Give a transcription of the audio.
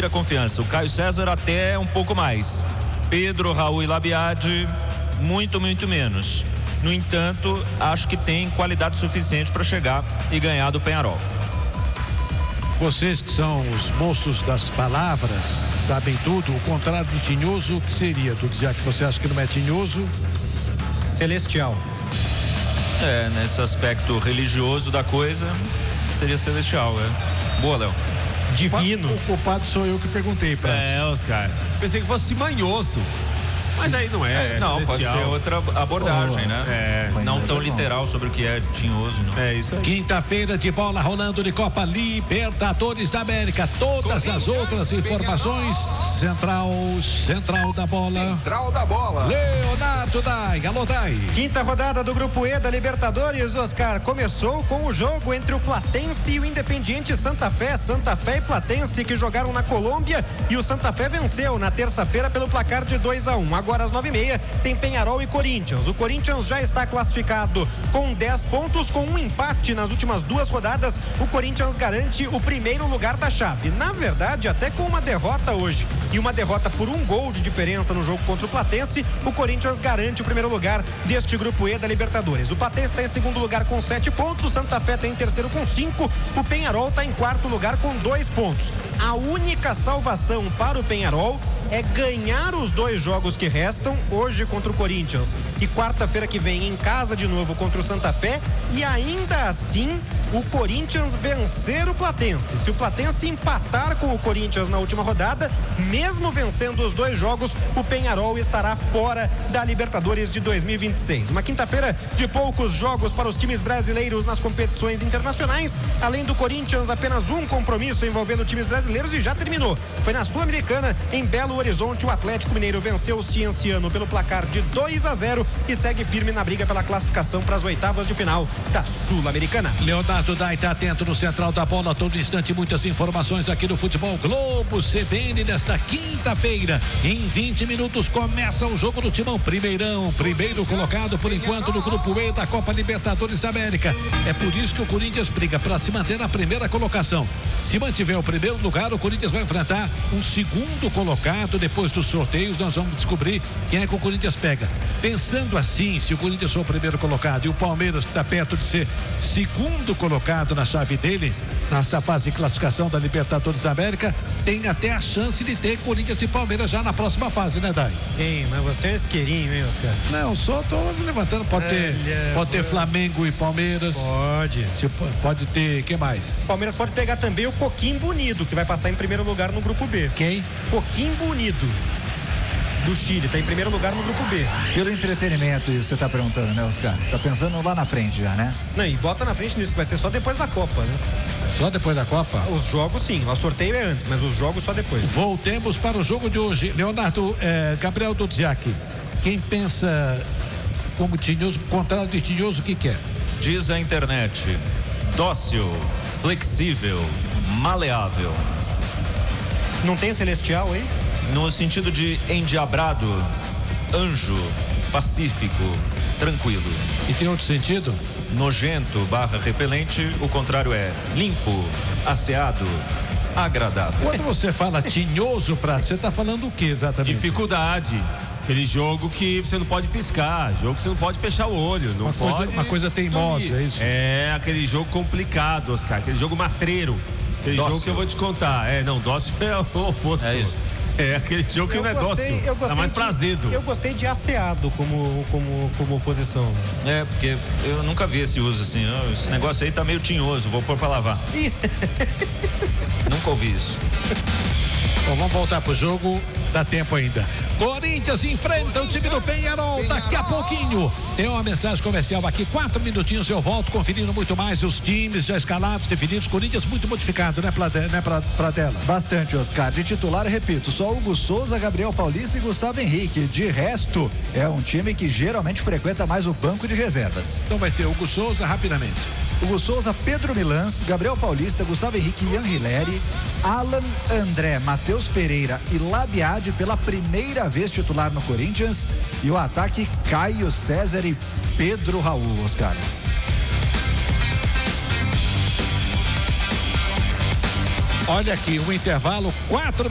inspira confiança. O Caio César até um pouco mais. Pedro, Raul e Labiade, muito menos. No entanto, acho que tem qualidade suficiente para chegar e ganhar do Peñarol. Vocês que são os moços das palavras, sabem tudo, o contrário de tinhoso, o que seria? Tu dizia que você acha que não é tinhoso? Celestial. Nesse aspecto religioso da coisa, seria celestial, Boa, Léo. Divino. O culpado sou eu que perguntei pra Oscar. Pensei que fosse manhoso. Mas aí não não, celestial. pode ser outra abordagem, né? Não tão literal sobre o que é tinhoso, não. É isso aí. Quinta-feira de bola rolando de Copa Libertadores da América. Todas as outras informações, Central da Bola. Central da Bola. Leonardo Dai. Alô, Dai. Quinta rodada do Grupo E da Libertadores, Oscar, começou com o jogo entre o Platense e o Independiente Santa Fé. Santa Fé e Platense que jogaram na Colômbia e o Santa Fé venceu na terça-feira pelo placar de 2-1. Agora às 9h30 tem Peñarol e Corinthians. O Corinthians já está classificado com 10 pontos, com um empate nas últimas 2 rodadas. O Corinthians garante o primeiro lugar da chave. Na verdade, até com uma derrota hoje e uma derrota por 1 gol de diferença no jogo contra o Platense, o Corinthians garante o primeiro lugar deste Grupo E da Libertadores. O Platense está em segundo lugar com 7 pontos, o Santa Fé está em terceiro com 5, o Peñarol está em quarto lugar com 2 pontos. A única salvação para o Peñarol é ganhar os 2 jogos que restam, hoje contra o Corinthians e quarta-feira que vem em casa de novo contra o Santa Fé, e ainda assim o Corinthians vencer o Platense. Se o Platense empatar com o Corinthians na última rodada, mesmo vencendo os 2 jogos, o Peñarol estará fora da Libertadores de 2026. Uma quinta-feira de poucos jogos para os times brasileiros nas competições internacionais. Além do Corinthians, apenas um compromisso envolvendo times brasileiros e já terminou. Foi na Sul-Americana, em Belo Horizonte. O Atlético Mineiro venceu o Cienciano pelo placar de 2-0 e segue firme na briga pela classificação para as oitavas de final da Sul-Americana. Leonardo Dai está atento no Central da Bola, a todo instante muitas informações aqui do Futebol Globo CBN nesta quinta-feira. Em 20 minutos começa o jogo do Timão. Primeiro colocado por enquanto no Grupo E da Copa Libertadores da América. É por isso que o Corinthians briga para se manter na primeira colocação. Se mantiver o primeiro lugar, o Corinthians vai enfrentar um segundo colocado. Depois dos sorteios nós vamos descobrir quem é que o Corinthians pega. Pensando assim, se o Corinthians for o primeiro colocado e o Palmeiras está perto de ser segundo colocado na chave dele, nessa fase de classificação da Libertadores da América, tem até a chance de ter Corinthians e Palmeiras já na próxima fase, né, Dai? Ei, mas você é um isqueirinho, hein, Oscar? Não, só tô levantando, pode ter Flamengo e Palmeiras. Pode ter, que mais? Palmeiras pode pegar também o Coquimbo Unido, que vai passar em primeiro lugar no Grupo B. Quem? Coquimbo Unido do Chile, tá em primeiro lugar no Grupo B. Pelo entretenimento, isso você tá perguntando, né, Oscar? Tá pensando lá na frente já, né? Não, e bota na frente nisso, que vai ser só depois da Copa, né? Só depois da Copa? Os jogos sim, o sorteio é antes, mas os jogos só depois. Voltemos para o jogo de hoje. Leonardo, Gabriel Dudziak, quem pensa como tinhoso, contrário de tinhoso, o que quer? Diz a internet: dócil, flexível, maleável. Não tem celestial aí? No sentido de endiabrado, anjo, pacífico, tranquilo. E tem outro sentido? Nojento / repelente, o contrário é limpo, asseado, agradável. Quando você fala tinhoso, Prato, você tá falando o que exatamente? Dificuldade. Aquele jogo que você não pode piscar, jogo que você não pode fechar o olho, não pode. Uma coisa teimosa, é isso? É aquele jogo complicado, Oscar, aquele jogo matreiro. Aquele dócil. jogo que eu vou te contar. Não, dócil é o oposto. É isso. É aquele jogo que não é dócil. Dá mais prazedo. Eu gostei de asseado como oposição. Porque eu nunca vi esse uso assim. Esse negócio aí tá meio tinhoso, vou pôr pra lavar. Nunca ouvi isso. Bom, vamos voltar pro jogo, dá tempo ainda. Corinthians enfrenta o time do Peñarol daqui a pouquinho. Tem uma mensagem comercial aqui, 4 minutinhos eu volto conferindo muito mais os times já escalados, definidos. Corinthians muito modificado, né, Pradella? Bastante, Oscar. De titular, repito, só Hugo Souza, Gabriel Paulista e Gustavo Henrique. De resto, é um time que geralmente frequenta mais o banco de reservas. Então vai ser Hugo Souza rapidamente. Hugo Souza, Pedro Milans, Gabriel Paulista, Gustavo Henrique, Ian Hileri, Alan, André, Matheus Pereira e Labiade pela primeira vez titular no Corinthians, e o ataque Caio César e Pedro Raul, Oscar. Olha aqui, o intervalo, 4